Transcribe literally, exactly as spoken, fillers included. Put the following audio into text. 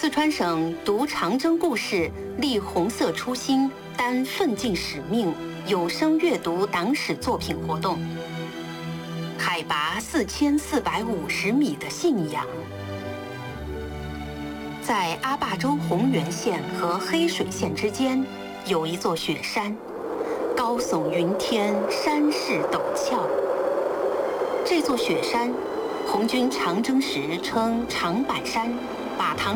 四川省读长征故事，立红色初心，担奋进使命有声阅读党史作品活动。海拔四千四百五十米的信仰，在阿坝州洪源县和黑水县之间，有一座雪山，高耸云天，山势陡峭。这座雪山，红军长征时称长板山，把唐